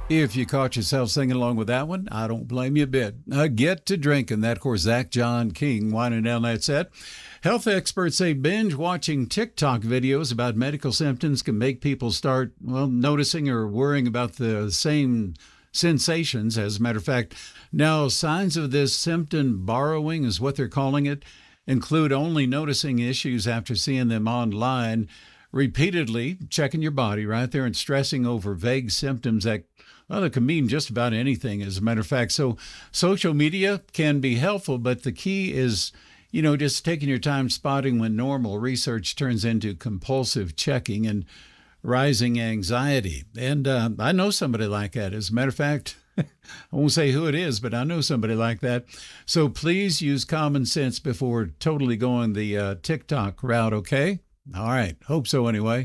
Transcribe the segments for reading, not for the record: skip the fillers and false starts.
If you caught yourself singing along with that one, I don't blame you a bit. Get to drinking. That, of course, Zach John King winding down that set. Health experts say binge watching TikTok videos about medical symptoms can make people start, noticing or worrying about the same sensations. As a matter of fact, now signs of this symptom borrowing is what they're calling it, include only noticing issues after seeing them online, repeatedly checking your body right there, and stressing over vague symptoms that can mean just about anything, as a matter of fact. So social media can be helpful, but the key is, just taking your time spotting when normal research turns into compulsive checking and rising anxiety. And I know somebody like that. As a matter of fact, I won't say who it is, but I know somebody like that. So please use common sense before totally going the TikTok route, okay? All right. Hope so anyway.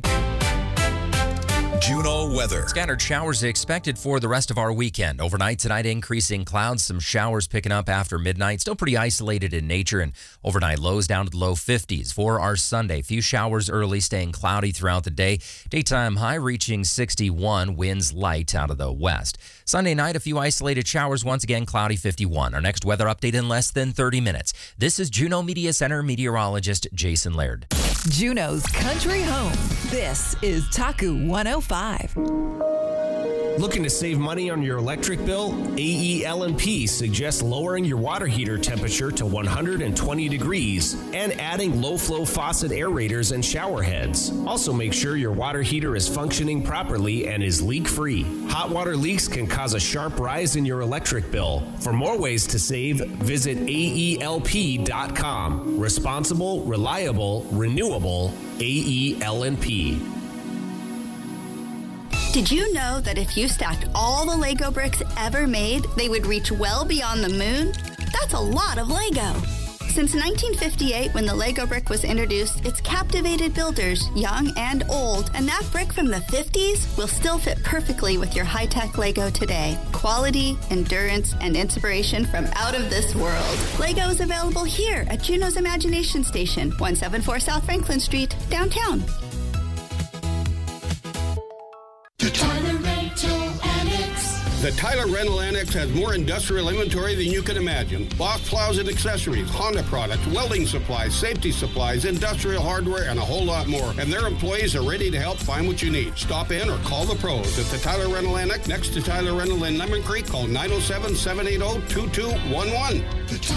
Juneau weather. Scattered showers expected for the rest of our weekend. Overnight tonight, increasing clouds, some showers picking up after midnight. Still pretty isolated in nature, and overnight lows down to the low 50s. For our Sunday, few showers early, staying cloudy throughout the day. Daytime high reaching 61, winds light out of the west. Sunday night, a few isolated showers, once again cloudy, 51. Our next weather update in less than 30 minutes. This is Juneau Media Center meteorologist Jason Laird. Juneau's country home. This is Taku 105. Looking to save money on your electric bill? AEL&P suggests lowering your water heater temperature to 120 degrees and adding low-flow faucet aerators and shower heads. Also make sure your water heater is functioning properly and is leak-free. Hot water leaks can cause a sharp rise in your electric bill. For more ways to save, visit AELP.com. Responsible, reliable, renewable, AEL&P. Did you know that if you stacked all the Lego bricks ever made, they would reach well beyond the moon? That's a lot of Lego. Since 1958, when the Lego brick was introduced, it's captivated builders, young and old, and that brick from the 50s will still fit perfectly with your high-tech Lego today. Quality, endurance, and inspiration from out of this world. Lego is available here at Juneau's Imagination Station, 174 South Franklin Street, downtown. The Tyler Rental Annex has more industrial inventory than you can imagine. Bosch plows and accessories, Honda products, welding supplies, safety supplies, industrial hardware, and a whole lot more. And their employees are ready to help find what you need. Stop in or call the pros at the Tyler Rental Annex next to Tyler Rental in Lemon Creek. Call 907-780-2211.